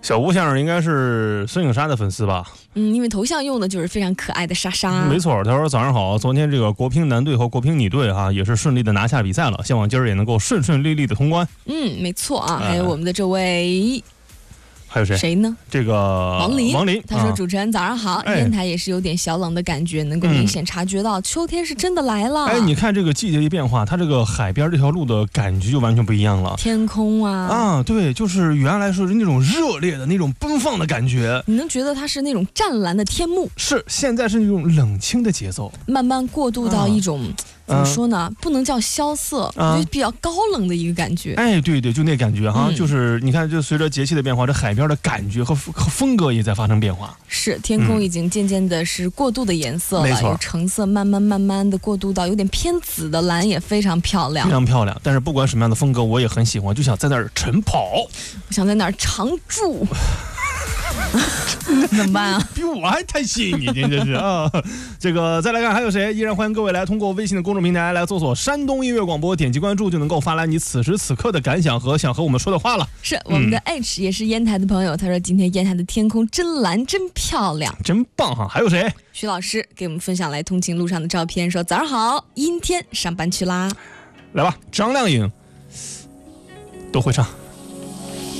小吴先生应该是孙颖莎的粉丝吧？ 因为头像用的就是非常可爱的莎莎。 没错，他说早上好，昨天这个国乒男队和国乒女队也是顺利的拿下比赛了，希望今儿也能够顺顺利利的通关。 没错啊，还有我们的这位。 还有谁呢？ 这个王林，他说：“主持人早上好，烟台也是有点小冷的感觉，能够明显察觉到秋天是真的来了。 你看这个季节一变化，它这个海边这条路的感觉就完全不一样了。 天空对，就是原来是那种热烈的那种奔放的感觉， 你能觉得它是那种湛蓝的天幕， 是现在是那种冷清的节奏， 慢慢过渡到一种。”怎么说呢？不能叫萧瑟，我觉得比较高冷的一个感觉。 对，就那感觉哈，就是你看，就随着节气的变化，这海边的感觉和风格也在发生变化。 是，天空已经渐渐的是过渡的颜色了， 没错， 有橙色慢慢的过渡到有点偏紫的蓝，也非常漂亮， 非常漂亮。但是不管什么样的风格，我也很喜欢，就想在那儿晨跑， 我想在那儿常住。怎么办啊？ 比我还贪心，你真是啊！这个再来看还有谁？依然欢迎各位来通过微信的公众平台来搜索山东音乐广播，点击关注就能够发来你此时此刻的感想和想和我们说的话了。 是我们的 H 也是烟台的朋友，他说今天烟台的天空真蓝真漂亮， 真棒哈！还有谁？ 徐老师给我们分享来通勤路上的照片，说早上好，阴天上班去啦。 来吧，张靓颖都会唱。